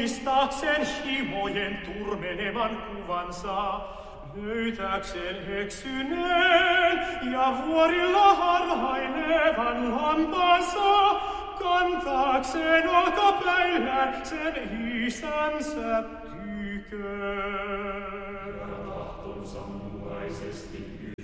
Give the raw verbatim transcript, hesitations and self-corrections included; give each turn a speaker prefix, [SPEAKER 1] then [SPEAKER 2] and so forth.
[SPEAKER 1] Tunnistaakseen himojen turmelevan kuvansa, löytääkseen eksyneen ja vuorilla harhailevan lampaansa, kantaakseen olkapäillään sen isänsä tykön.
[SPEAKER 2] Ja tahtonsa mukaisesti